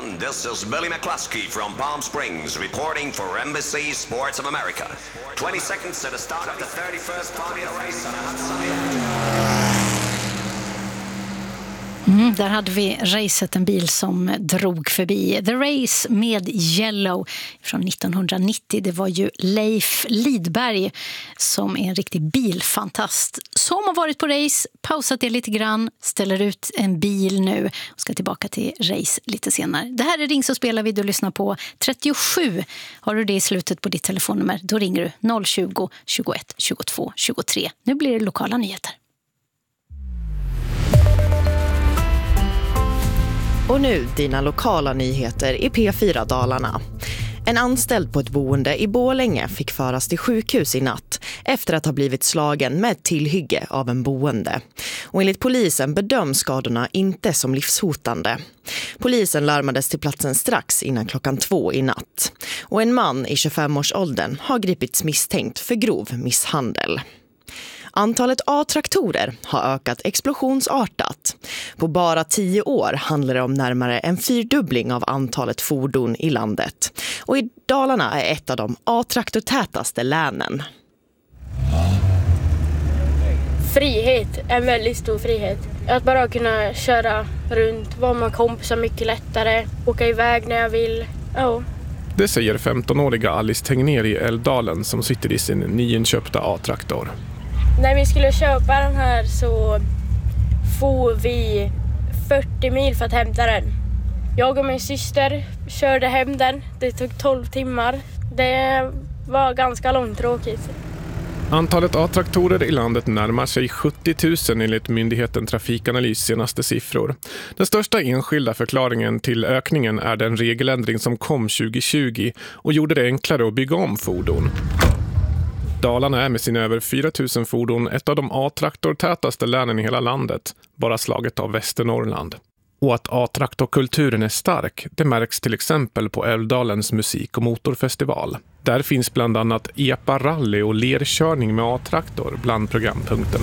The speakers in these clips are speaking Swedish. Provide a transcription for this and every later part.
everyone. This is Billy McCluskey from Palm Springs reporting for NBC Sports of America. 20 seconds to the start of the 31st Formula race on a hot sunny Där hade vi racet, en bil som drog förbi. The Race med Yellow från 1990. Det var ju Leif Lidberg som är en riktig bilfantast som har varit på race, pausat det lite grann, ställer ut en bil nu och ska tillbaka till race lite senare. Det här är Ring så spelar vi, du lyssnar på 37. Har du det i slutet på ditt telefonnummer, då ringer du 020 21 22 23. Nu blir det lokala nyheter. Och nu dina lokala nyheter i P4 Dalarna. En anställd på ett boende i Borlänge fick föras till sjukhus i natt efter att ha blivit slagen med ett tillhygge av en boende. Och enligt polisen bedöms skadorna inte som livshotande. Polisen larmades till platsen strax innan 2:00 i natt. Och en man i 25-årsåldern har gripits misstänkt för grov misshandel. Antalet A-traktorer har ökat explosionsartat. På bara 10 år handlar det om närmare en 4-dubbling av antalet fordon i landet. Och i Dalarna är ett av de A-traktortätaste länen. Frihet, en väldigt stor frihet. Att bara kunna köra runt, vara med kompisar mycket lättare, åka iväg när jag vill. Ja. Det säger 15-åriga Alice Tegnér i Älvdalen som sitter i sin nyinköpta A-traktor. När vi skulle köpa den här så får vi 40 mil för att hämta den. Jag och min syster körde hem den. Det tog 12 timmar. Det var ganska långtråkigt. Antalet A-traktorer i landet närmar sig 70 000 enligt myndigheten Trafikanalys senaste siffror. Den största enskilda förklaringen till ökningen är den regeländring som kom 2020 och gjorde det enklare att bygga om fordon. Dalarna är med sina över 4 000 fordon ett av de A-traktortätaste länen i hela landet, bara slaget av Västernorrland. Och att A-traktorkulturen är stark, det märks till exempel på Älvdalens musik- och motorfestival. Där finns bland annat epa-rally och lerkörning med A-traktor bland programpunkterna.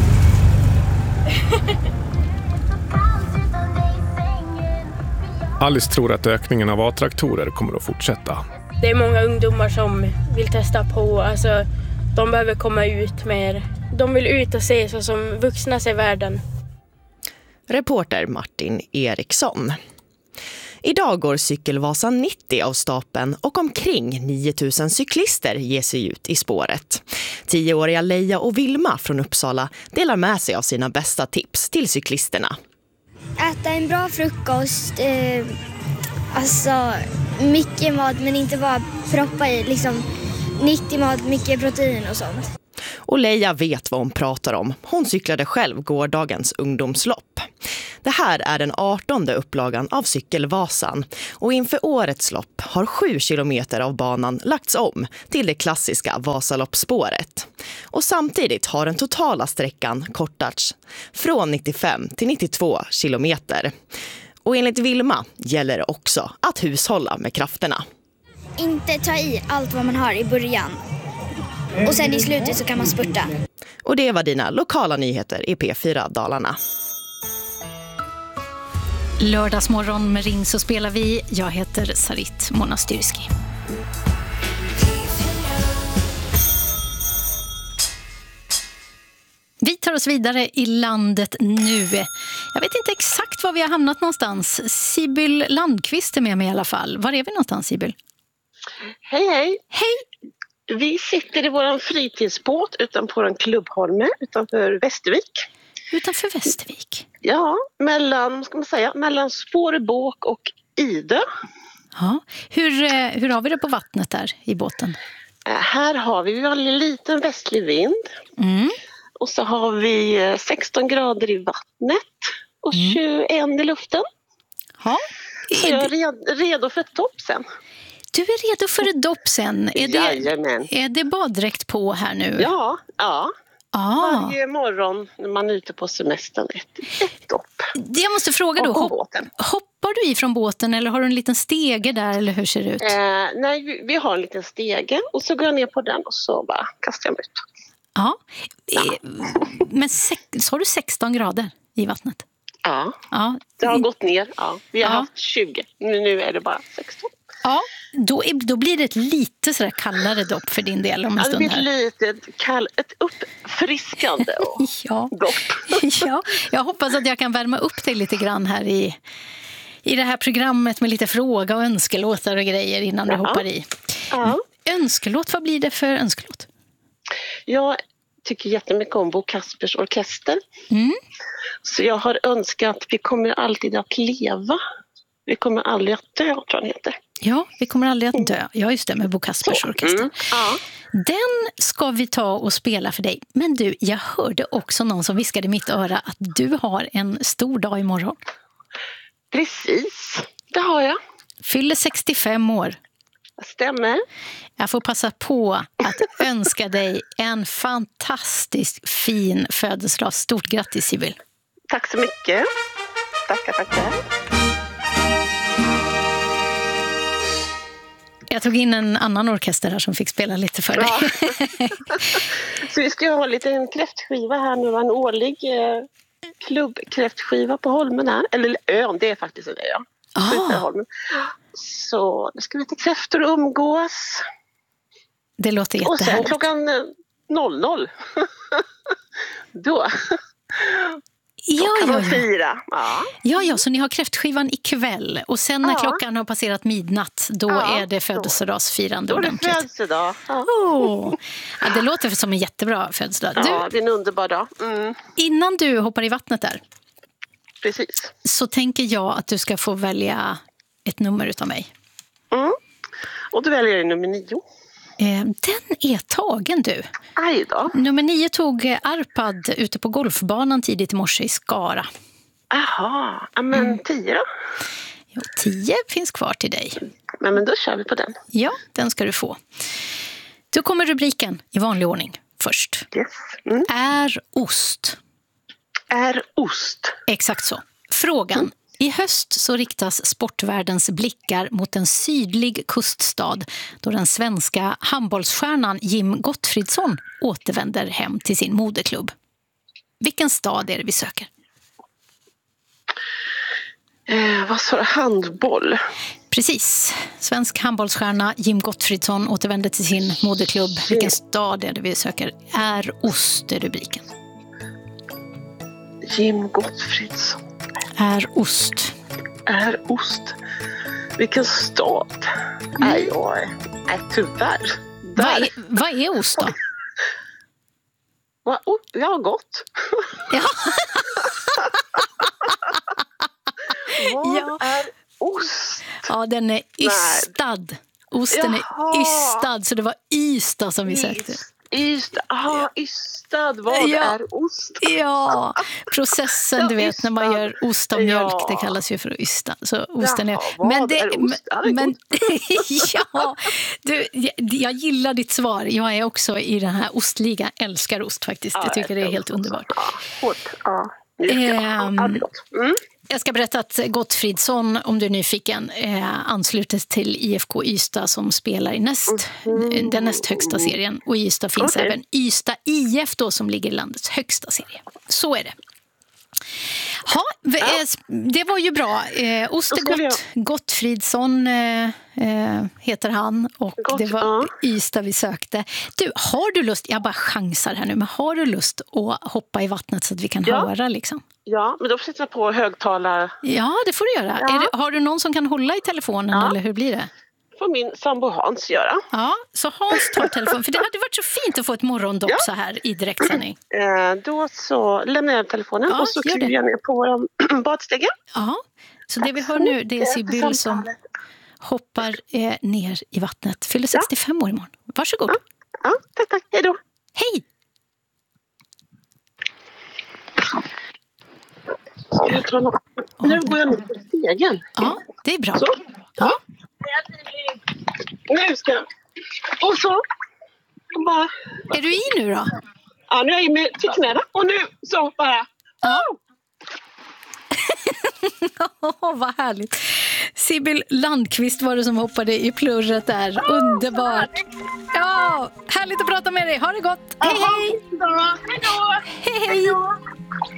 Alice tror att ökningen av A-traktorer kommer att fortsätta. Det är många ungdomar som vill testa på, alltså de behöver komma ut mer. De vill ut och se så som vuxna ser världen. Reporter Martin Eriksson. Idag går Cykelvasan 90 av stapeln och omkring 9000 cyklister ger sig ut i spåret. 10-åriga Leia och Vilma från Uppsala delar med sig av sina bästa tips till cyklisterna. Äta en bra frukost, alltså mycket mat men inte bara proppa i, liksom nyttig mat, mycket protein och sånt. Och Leia vet vad hon pratar om. Hon cyklade själv gårdagens ungdomslopp. Det här är den 18:e upplagan av Cykelvasan. Och inför årets lopp har 7 kilometer av banan lagts om till det klassiska Vasaloppsspåret. Och samtidigt har den totala sträckan kortats från 95 till 92 kilometer. Och enligt Vilma gäller det också att hushålla med krafterna. Inte ta i allt vad man har i början. Och sen i slutet så kan man spurta. Och det var dina lokala nyheter i P4 Dalarna. Lördagsmorgon med Ring så spelar vi. Jag heter Sarit Monastyrski. Vi tar oss vidare i landet nu. Jag vet inte exakt var vi har hamnat någonstans. Sibyl Landqvist är med mig i alla fall. Var är vi någonstans, Sibyl? Hej, hej. Hej! Vi sitter i vår fritidsbåt utanpå en klubbholme utanför Västervik. Utanför Västervik? Ja, mellan Spårebåk och Idö. Ja. Hur har vi det på vattnet där i båten? Här har vi en liten västlig vind. Mm. Och så har vi 16 grader i vattnet och 21 i luften. Ja. Så jag är redo för ett dopp sen. Du är redo för ett dopp sen. Är det baddräkt på här nu? Ja. Ah. Varje morgon när man är ute på semestern ett dopp. Jag måste fråga då, hoppar du ifrån båten eller har du en liten stege där eller hur ser det ut? Nej, vi har en liten stege och så går jag ner på den och så bara kastar jag mig ut. Ja. Men så har du 16 grader i vattnet? Ja, Ja. det har gått ner. Ja. Vi har Ja. haft 20, nu är det bara 16. Ja, då blir det ett lite sådär kallare dopp för din del om en Ja, det stund blir här. ett uppfriskande Ja. dopp. Ja, jag hoppas att jag kan värma upp dig lite grann här i det här programmet med lite fråga och önskelåtar och grejer innan du hoppar i. Ja. Önskelåt, vad blir det för önskelåt? Jag tycker jättemycket om Bo Kaspers Orkester. Så jag har önskat Vi kommer alltid att leva. Vi kommer aldrig att dö, tror jag den heter. Ja, vi kommer aldrig att dö. Ja, just det, med Bo Kaspers Orkester. Ja. Den ska vi ta och spela för dig. Men du, jag hörde också någon som viskade i mitt öra att du har en stor dag imorgon. Precis, det har jag. Fyller 65 år. Stämmer. Jag får passa på att önska dig en fantastiskt fin födelsedag. Stort grattis, Sibyl. Tack så mycket. Tackar. Jag tog in en annan orkester här som fick spela lite för dig. Ja. Så vi ska ha lite en kräftskiva här nu, en årlig klubbkräftskiva på Holmen här. Eller ön, det är faktiskt en ö. Holmen. Så nu ska vi äta kräftor och umgås. Det låter jättehärligt. Och sen klockan 00. Då kan man fira. Ja, så ni har kräftskivan ikväll. Och sen när klockan har passerat midnatt, då är det födelsedagsfirande ordentligt. Då är det födelsedag. Ja, det låter som en jättebra födelsedag. Ja, det är en underbar dag. Innan du hoppar i vattnet där. Precis. Så tänker jag att du ska få välja ett nummer utav mig. Och du väljer nummer 9. Den är tagen, du. Aj då. Nummer 9 tog Arpad ute på golfbanan tidigt i morse i Skara. Aha, men 10 då? Jo, 10 finns kvar till dig. Men då kör vi på den. Ja, den ska du få. Då kommer rubriken i vanlig ordning först. Yes. Är ost. Är ost. Exakt så. Frågan. I höst så riktas sportvärldens blickar mot en sydlig kuststad då den svenska handbollsstjärnan Jim Gottfridsson återvänder hem till sin moderklubb. Vilken stad är det vi söker? Vad sa du? Handboll? Precis. Svensk handbollsstjärna Jim Gottfridsson återvänder till sin moderklubb. Vilken stad är det vi söker? Är ost är rubriken. Jim Gottfridsson. Är ost. Är ost. Vilken stad? Nej, tyvärr. Vad är ost då? Ja, gott. Ja. Vad är ost? Ja, den är ystad. Osten är ystad, så det var Ystad som vi sökte. Ystad. Vad är ost? Ja, processen, du vet, när man gör ost av mjölk, det kallas ju för ystad. Så osten är... Jag gillar ditt svar. Jag är också i den här ostligan, älskar ost faktiskt. Jag tycker det är helt underbart. Jag ska berätta att Gottfridsson, om du är nyfiken, ansluter till IFK Ystad som spelar i den näst högsta serien. Och i Ystad finns även Ystad IF då, som ligger i landets högsta serie. Så är det. Det var ju bra. Ost är gott. Gottfridsson heter han och det var Ystad vi sökte. Du, har du lust, jag bara chansar här nu, men har du lust att hoppa i vattnet så att vi kan höra liksom? Ja, men då sätter jag på högtalare. Ja, det får du göra. Har du någon som kan hålla i telefonen eller hur blir det? Får min sambo Hans göra. Ja, så Hans tar telefonen. För det hade varit så fint att få ett morgondopp så här i direktsändning. Då så lämnar jag telefonen och så kliver jag ner på vår badstege. Ja, så det vi hör nu, det är Sibyl som hoppar ner i vattnet. Fyller 65 år imorgon. Varsågod. Ja, tack. Hej då. Hej! Nu går jag ner på stegen. Ja, det är bra. Så. Ja. Nu ska jag. Och så. Bara. Är du i nu då? Ja, nu är jag med till knäna. Och nu så bara. Ja. Vad härligt. Sibyl Landqvist var det som hoppade i plurret där. Underbart. Ja, härligt att prata med dig. Ha det gott. Hej, hej. Hej då. Hej, hej.